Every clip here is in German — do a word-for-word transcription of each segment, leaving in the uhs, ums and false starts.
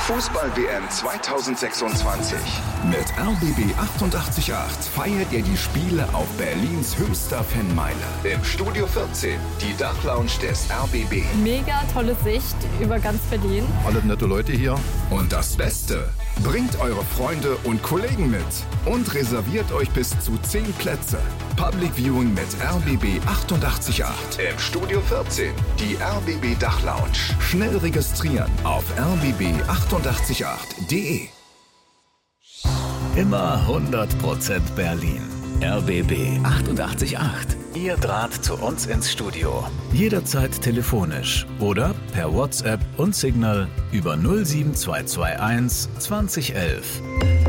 Fußball-W M zweitausendsechsundzwanzig. Mit R B B achtundachtzig Komma acht feiert ihr die Spiele auf Berlins höchster Fanmeile. Im Studio vierzehn, die Dachlounge des R B B. Mega tolle Sicht über ganz Berlin. Alle nette Leute hier. Und das Beste: Bringt eure Freunde und Kollegen mit und reserviert euch bis zu zehn Plätze. Public Viewing mit R B B achtundachtzig Komma acht. Im Studio vierzehn, die R B B Dachlounge. Schnell registrieren auf r b b achtundachtzig Komma acht punkt d e. Immer hundert Prozent Berlin. R B B achtundachtzig Komma acht. Ihr Draht zu uns ins Studio. Jederzeit telefonisch oder per WhatsApp und Signal über null sieben zwei zwei eins zwanzig elf.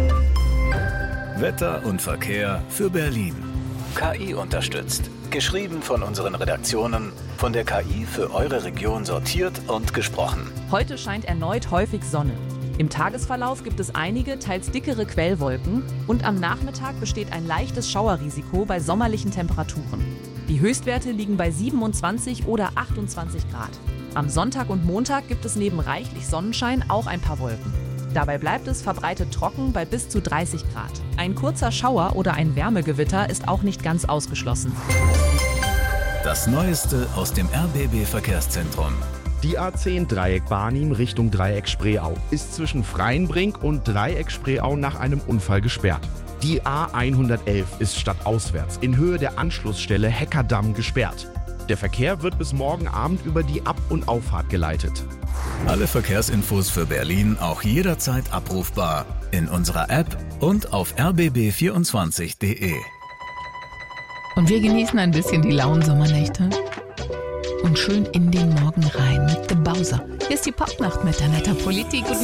Wetter und Verkehr für Berlin. K I unterstützt. Geschrieben von unseren Redaktionen, von der K I für eure Region sortiert und gesprochen. Heute scheint erneut häufig Sonne. Im Tagesverlauf gibt es einige, teils dickere Quellwolken und am Nachmittag besteht ein leichtes Schauerrisiko bei sommerlichen Temperaturen. Die Höchstwerte liegen bei siebenundzwanzig oder achtundzwanzig Grad. Am Sonntag und Montag gibt es neben reichlich Sonnenschein auch ein paar Wolken. Dabei bleibt es verbreitet trocken bei bis zu dreißig Grad. Ein kurzer Schauer oder ein Wärmegewitter ist auch nicht ganz ausgeschlossen. Das Neueste aus dem R B B-Verkehrszentrum. Die A zehn Dreieck Barnim Richtung Dreieck Spreeau ist zwischen Freienbrink und Dreieck Spreeau nach einem Unfall gesperrt. Die A hundertelf ist stadtauswärts in Höhe der Anschlussstelle Heckerdamm gesperrt. Der Verkehr wird bis morgen Abend über die Ab- und Auffahrt geleitet. Alle Verkehrsinfos für Berlin auch jederzeit abrufbar in unserer App und auf r b b vierundzwanzig punkt d e. Und wir genießen ein bisschen die lauen Sommernächte und schön in den Morgen rein mit The Bowser. Hier ist die Popnacht mit Annetta Politi.